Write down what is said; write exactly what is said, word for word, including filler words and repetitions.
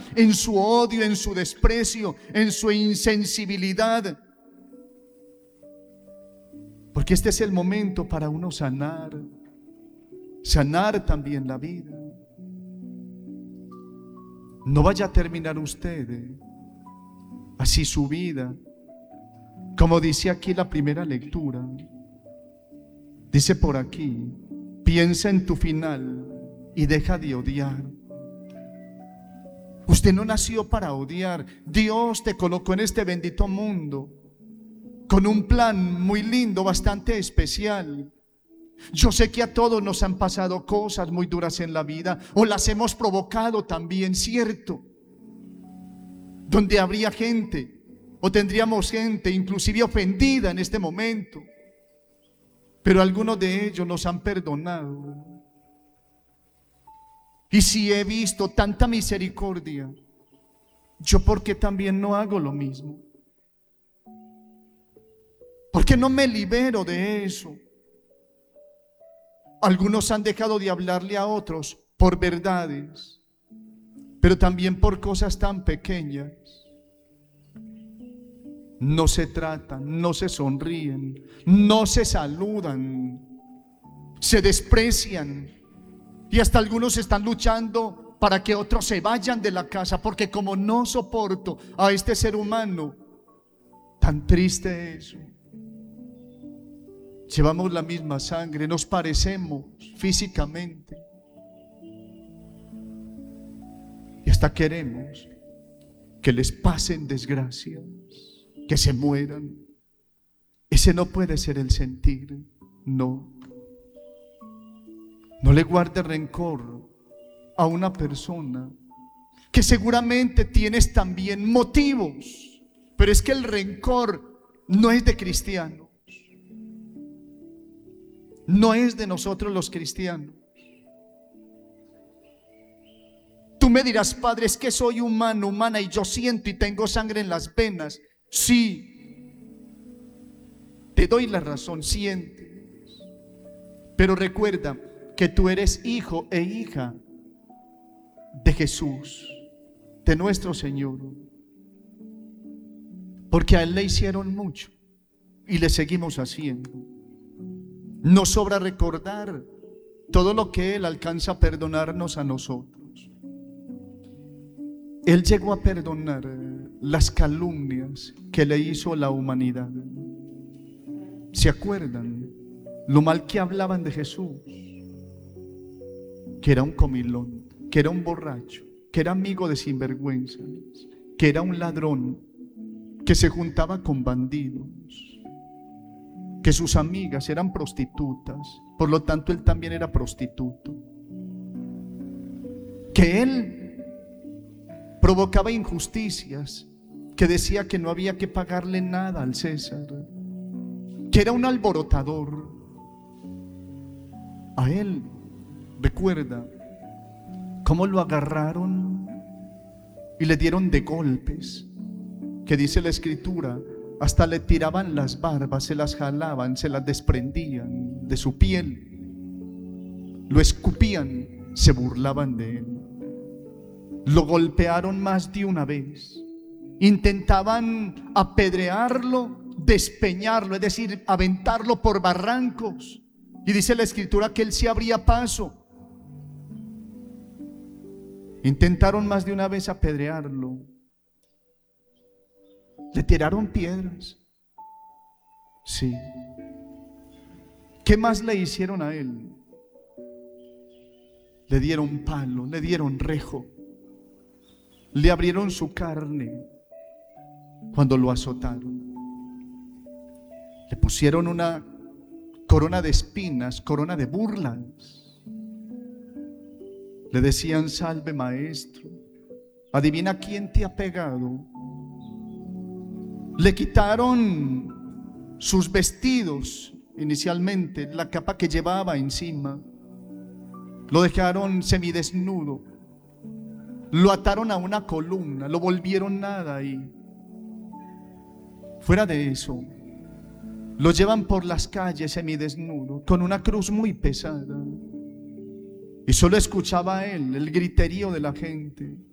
en su odio, en su desprecio, en su insensibilidad. Porque este es el momento para uno sanar, sanar también la vida. No vaya a terminar usted eh, así su vida, como dice aquí la primera lectura. Dice por aquí: piensa en tu final y deja de odiar. Usted no nació para odiar. Dios te colocó en este bendito mundo con un plan muy lindo, bastante especial. Yo sé que a todos nos han pasado cosas muy duras en la vida, o las hemos provocado también, ¿cierto? Donde habría gente, o tendríamos gente inclusive ofendida en este momento, pero algunos de ellos nos han perdonado. Y si he visto tanta misericordia, yo ¿por qué también no hago lo mismo? ¿Por qué no me libero de eso? Algunos han dejado de hablarle a otros por verdades, pero también por cosas tan pequeñas. No se tratan, no se sonríen, no se saludan, se desprecian, y hasta algunos están luchando para que otros se vayan de la casa, porque como no soporto a este ser humano, tan triste eso. Llevamos la misma sangre, nos parecemos físicamente, y hasta queremos que les pasen desgracias, que se mueran. Ese no puede ser el sentir. No, no le guarde rencor a una persona que seguramente tienes también motivos, pero es que el rencor no es de cristianos, no es de nosotros los cristianos. Tú me dirás: padre, es que soy humano, humana, y yo siento y tengo sangre en las venas. Sí, te doy la razón, sientes, pero recuerda que tú eres hijo e hija de Jesús, de nuestro Señor, porque a Él le hicieron mucho y le seguimos haciendo. Nos sobra recordar todo lo que Él alcanza a perdonarnos a nosotros. Él llegó a perdonar las calumnias que le hizo la humanidad. ¿Se acuerdan lo mal que hablaban de Jesús? Que era un comilón, que era un borracho, que era amigo de sinvergüenzas, que era un ladrón, que se juntaba con bandidos, que sus amigas eran prostitutas, por lo tanto él también era prostituto, que él provocaba injusticias, que decía que no había que pagarle nada al César, que era un alborotador. A él, recuerda cómo lo agarraron y le dieron de golpes, que dice la escritura, hasta le tiraban las barbas, se las jalaban, se las desprendían de su piel, lo escupían, se burlaban de él, lo golpearon más de una vez, intentaban apedrearlo, despeñarlo, es decir, aventarlo por barrancos, y dice la escritura que él se abría paso. Intentaron más de una vez apedrearlo, le tiraron piedras, sí. ¿Qué más le hicieron a él? Le dieron palo, le dieron rejo, le abrieron su carne cuando lo azotaron, le pusieron una corona de espinas, corona de burlas, le decían: salve maestro, adivina quién te ha pegado. Le quitaron sus vestidos, inicialmente la capa que llevaba encima, lo dejaron semidesnudo, lo ataron a una columna, lo volvieron nada, y fuera de eso lo llevan por las calles semidesnudo, con una cruz muy pesada, y solo escuchaba a él el griterío de la gente.